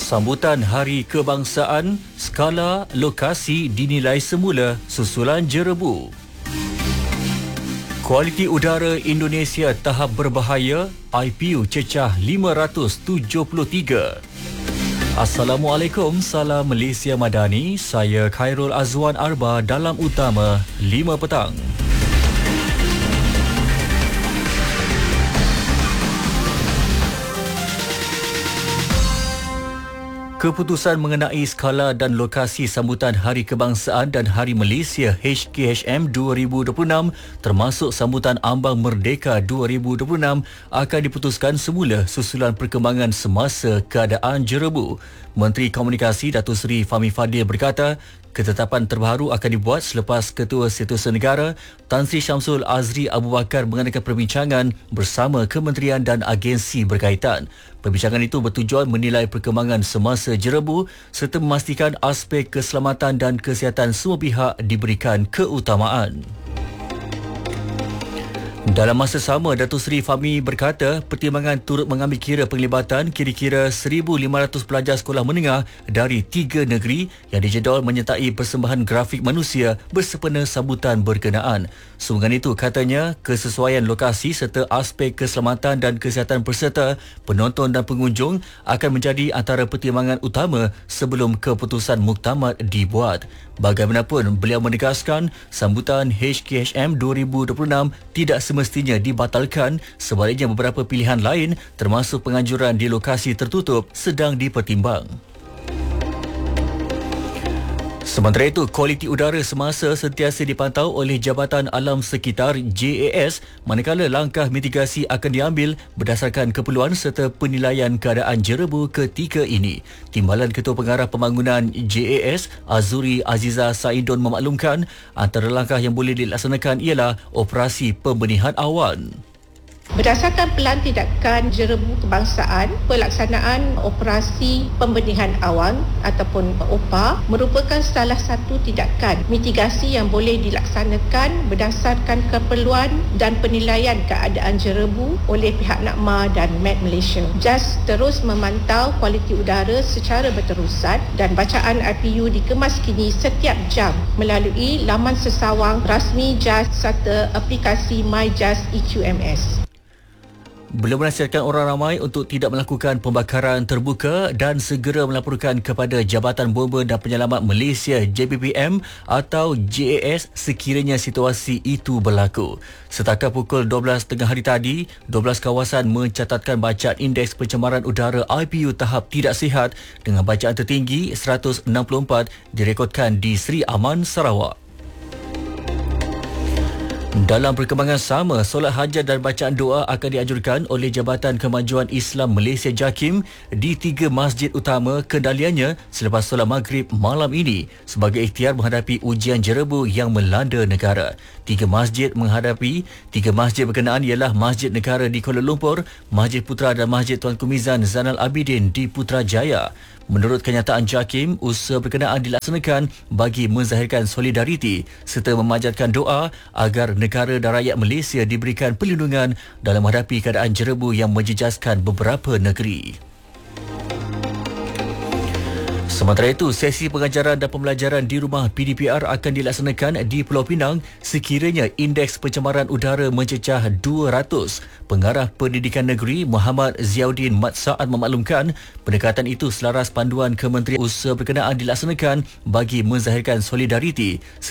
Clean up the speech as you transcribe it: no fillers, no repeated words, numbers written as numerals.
Sambutan Hari Kebangsaan, skala lokasi dinilai semula susulan jerebu. Kualiti udara Indonesia tahap berbahaya, IPU cecah 573. Assalamualaikum, salam Malaysia Madani. Saya Khairul Azwan Arba dalam Utama 5 petang. Keputusan mengenai skala dan lokasi sambutan Hari Kebangsaan dan Hari Malaysia HKHM 2026 termasuk sambutan Ambang Merdeka 2026 akan diputuskan semula susulan perkembangan semasa keadaan jerebu. Menteri Komunikasi Datuk Seri Fahmi Fadil berkata, ketetapan terbaru akan dibuat selepas Ketua Setiausaha Negara Tan Sri Syamsul Azri Abu Bakar mengadakan perbincangan bersama kementerian dan agensi berkaitan. Perbincangan itu bertujuan menilai perkembangan semasa jerebu serta memastikan aspek keselamatan dan kesihatan semua pihak diberikan keutamaan. Dalam masa sama, Datuk Seri Fahmi berkata pertimbangan turut mengambil kira penglibatan kira-kira 1,500 pelajar sekolah menengah dari 3 negeri yang dijadual menyertai persembahan grafik manusia bersempena sambutan berkenaan. Sehubungan itu, katanya kesesuaian lokasi serta aspek keselamatan dan kesihatan peserta, penonton dan pengunjung akan menjadi antara pertimbangan utama sebelum keputusan muktamad dibuat. Bagaimanapun, beliau menegaskan sambutan HKHM 2026 tidak semestinya dibatalkan, sebaliknya beberapa pilihan lain termasuk penganjuran di lokasi tertutup sedang dipertimbang. Sementara itu, kualiti udara semasa sentiasa dipantau oleh Jabatan Alam Sekitar JAS, manakala langkah mitigasi akan diambil berdasarkan keperluan serta penilaian keadaan jerebu ketika ini. Timbalan Ketua Pengarah Pembangunan JAS, Azuri Aziza Saidon memaklumkan antara langkah yang boleh dilaksanakan ialah operasi pembenihan awan. Berdasarkan Pelan Tindakan Jerebu Kebangsaan, pelaksanaan operasi pembenihan awan ataupun OPA merupakan salah satu tindakan mitigasi yang boleh dilaksanakan berdasarkan keperluan dan penilaian keadaan jerebu oleh pihak NAKMA dan Met Malaysia. JAS terus memantau kualiti udara secara berterusan dan bacaan IPU dikemas kini setiap jam melalui laman sesawang rasmi JAS serta aplikasi MyJAS EQMS. Beliau menasihatkan orang ramai untuk tidak melakukan pembakaran terbuka dan segera melaporkan kepada Jabatan Bomba dan Penyelamat Malaysia JBPM atau JAS sekiranya situasi itu berlaku. Setakat pukul 12.30 hari tadi, 12 kawasan mencatatkan bacaan indeks pencemaran udara IPU tahap tidak sihat dengan bacaan tertinggi 164 direkodkan di Seri Aman, Sarawak. Dalam perkembangan sama, solat hajat dan bacaan doa akan dianjurkan oleh Jabatan Kemajuan Islam Malaysia JAKIM di 3 masjid utama kendaliannya selepas solat maghrib malam ini sebagai ikhtiar menghadapi ujian jerebu yang melanda negara. 3 masjid berkenaan ialah Masjid Negara di Kuala Lumpur, Masjid Putra dan Masjid Tuanku Mizan Zainal Abidin di Putrajaya. Menurut kenyataan JAKIM, usaha berkenaan dilaksanakan bagi menzahirkan solidariti serta memanjatkan doa agar negara dan rakyat Malaysia diberikan perlindungan dalam menghadapi keadaan jerebu yang menjejaskan beberapa negeri. Sementara itu, sesi pengajaran dan pembelajaran di rumah PDPR akan dilaksanakan di Pulau Pinang sekiranya indeks pencemaran udara mencecah 200. Pengarah Pendidikan Negeri Muhammad Ziauddin Mat Saad memaklumkan pendekatan itu selaras panduan Kementerian Usaha berkenaan dilaksanakan bagi menzahirkan solidariti